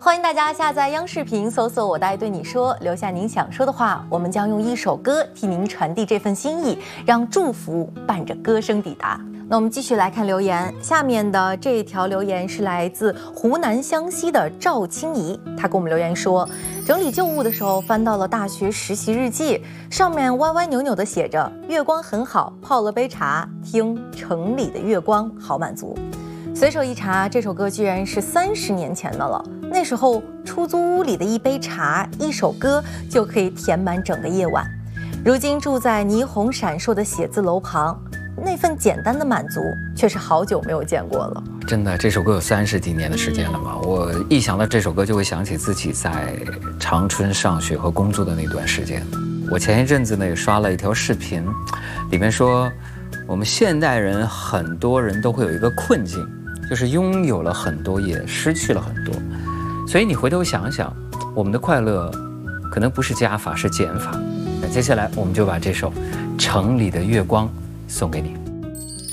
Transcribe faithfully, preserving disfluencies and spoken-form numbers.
欢迎大家下载央视频，搜索“我的爱对你说”，留下您想说的话，我们将用一首歌替您传递这份心意，让祝福伴着歌声抵达。那我们继续来看留言，下面的这条留言是来自湖南湘西的赵清怡，她给我们留言说，整理旧物的时候翻到了大学实习日记，上面歪歪扭扭的写着月光很好，泡了杯茶，听城里的月光好满足。随手一查，这首歌居然是三十年前的了。那时候出租屋里的一杯茶、一首歌就可以填满整个夜晚。如今住在霓虹闪烁的写字楼旁，那份简单的满足却是好久没有见过了。 真的，这首歌有三十几年的时间了嘛？我一想到这首歌，就会想起自己在长春上学和工作的那段时间。我前一阵子呢也刷了一条视频，里面说我们现代人很多人都会有一个困境，就是拥有了很多也失去了很多。所以你回头想想，我们的快乐可能不是加法，是减法。那接下来我们就把这首《城里的月光》送给你。